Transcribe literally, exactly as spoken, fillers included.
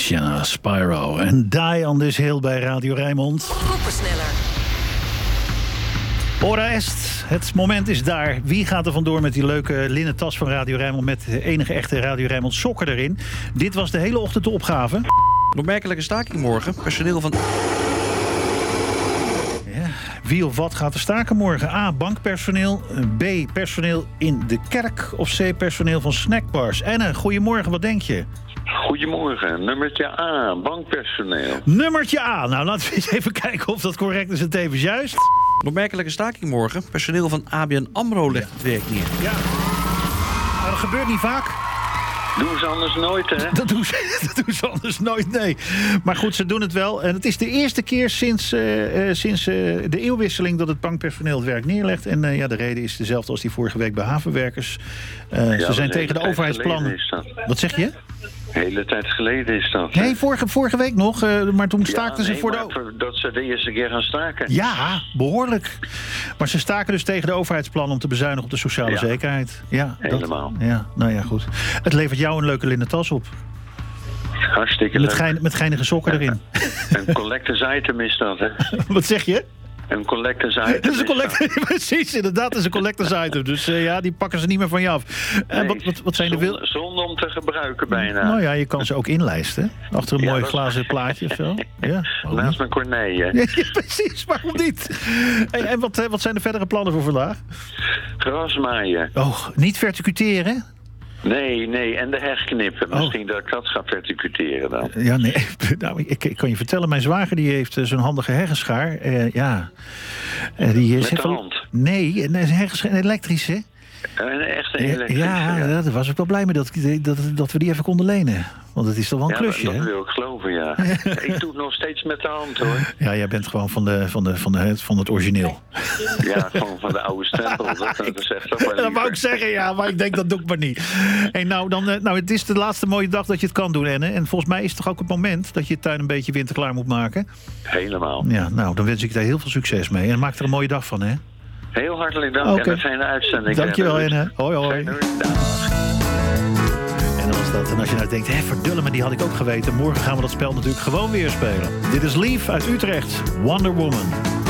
Tja, Spyro en Die on This Hill bij Radio Rijnmond. Koppersneller. Ora est, het moment is daar. Wie gaat er vandoor met die leuke linnen tas van Radio Rijnmond... met de enige echte Radio Rijnmond sokken erin? Dit was de hele ochtend de opgave. Een opmerkelijke staking morgen. Personeel van... Ja, wie of wat gaat er staken morgen? A, bankpersoneel. B, personeel in de kerk. Of C, personeel van snackbars. Enne, goedemorgen, wat denk je? Goedemorgen, nummertje A, bankpersoneel. Nummertje A. Nou, laten we eens even kijken of dat correct is en tevens juist. Een opmerkelijke staking morgen. Personeel van A B N AMRO legt het werk neer. Ja. Nou, dat gebeurt niet vaak. Doen ze anders nooit, hè? Dat doen, ze, dat doen ze anders nooit, nee. Maar goed, ze doen het wel. En het is de eerste keer sinds, uh, uh, sinds uh, de eeuwwisseling... dat het bankpersoneel het werk neerlegt. En uh, ja, de reden is dezelfde als die vorige week bij havenwerkers. Uh, ja, ze zijn tegen de overheidsplannen. Wat zeg je? De hele tijd geleden is dat. Nee, vorige, vorige week nog. Uh, maar toen staakten ja, ze nee, voor maar de... dat ze de eerste keer gaan staken. Ja, behoorlijk. Maar ze staken dus tegen de overheidsplannen... om te bezuinigen op de sociale ja. zekerheid. Ja, helemaal. Dat, ja, nou ja, goed. Het levert jou een leuke linnen tas op. Hartstikke met leuk. Gein, met geinige sokken erin. Een collectors item is dat, hè? Wat zeg je? Een collectors item. Dat is een collector, precies, inderdaad, dat is een collectors item. Dus uh, ja, die pakken ze niet meer van je af. En nee, wat, wat, wat zijn zonde, de wil... zonde om te gebruiken bijna. Nou ja, je kan ze ook inlijsten. Achter een ja, mooi dat... glazen plaatje of zo. Ja, naast mijn cornet, hè? Ja, precies, waarom niet? En, en wat, wat zijn de verdere plannen voor vandaag? Grasmaaien. Oh, niet verticuteren? Nee, nee, en de heg knippen. Oh. Misschien dat ik dat ga verticuteren dan. Ja, nee. Nou, ik, ik kan je vertellen, mijn zwager die heeft uh, zo'n handige heggenschaar. Uh, ja. Uh, die Met de hand? Nee, een heggenschaar, een elektrische. Een echte elektrische. Ja, ja, daar was ik wel blij mee dat, dat, dat we die even konden lenen. Want het is toch wel een ja, klusje, dat hè? Dat wil ik geloven, ja. Ik doe het nog steeds met de hand, hoor. Ja, jij bent gewoon van, de, van, de, van, de, van het origineel. Ja, gewoon van de oude stempel. Dat, dat is echt toch wel dat wou ik zeggen, ja, maar ik denk dat doe ik maar niet. Hey, nou, dan, nou, het is de laatste mooie dag dat je het kan doen, Enne. En volgens mij is het toch ook het moment dat je je tuin een beetje winterklaar moet maken? Helemaal. Ja, nou, dan wens ik je daar heel veel succes mee. En maak er een mooie dag van, hè? Heel hartelijk dank okay. en een fijne uitzending. Dankjewel, Enne. Hoi, hoi. Dag. En dan was dat. En als je nou denkt, hé, verdulle me, die had ik ook geweten. Morgen gaan we dat spel natuurlijk gewoon weer spelen. Dit is Lief uit Utrecht. Wonder Woman.